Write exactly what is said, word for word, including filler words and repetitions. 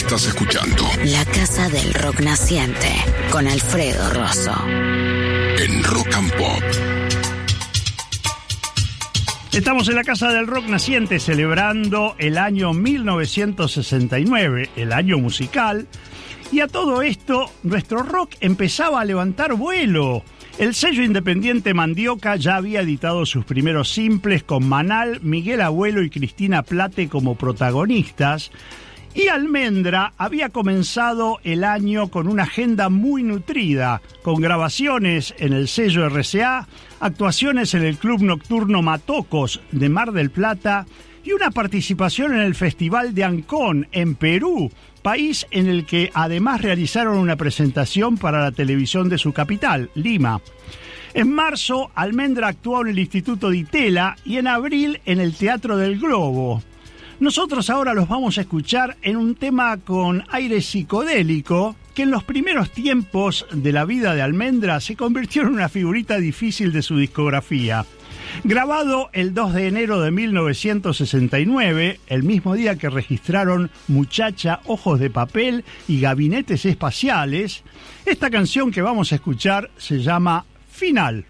Estás escuchando La Casa del Rock Naciente con Alfredo Rosso en Rock and Pop. Estamos en la Casa del Rock Naciente celebrando el año mil novecientos sesenta y nueve, el año musical, y a todo esto nuestro rock empezaba a levantar vuelo. El sello independiente Mandioca ya había editado sus primeros simples con Manal, Miguel Abuelo y Cristina Plate como protagonistas, y Almendra había comenzado el año con una agenda muy nutrida, con grabaciones en el sello R C A, actuaciones en el Club Nocturno Matocos de Mar del Plata y una participación en el Festival de Ancón en Perú, país en el que además realizaron una presentación para la televisión de su capital, Lima. En marzo, Almendra actuó en el Instituto Di Tella y en abril en el Teatro del Globo. Nosotros ahora los vamos a escuchar en un tema con aire psicodélico que en los primeros tiempos de la vida de Almendra se convirtió en una figurita difícil de su discografía. Grabado el dos de enero de mil novecientos sesenta y nueve, el mismo día que registraron Muchacha, Ojos de Papel y Gabinetes Espaciales, esta canción que vamos a escuchar se llama Final.